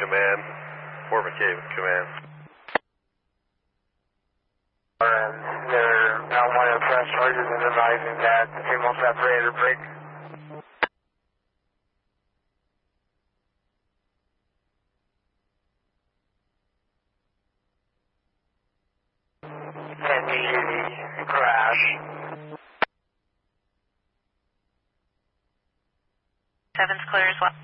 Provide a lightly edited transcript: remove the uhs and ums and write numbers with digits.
command. Fort McKay with command. And they're now wanting to press charges and advising that the female separator break. And the crash. 7's clear as well.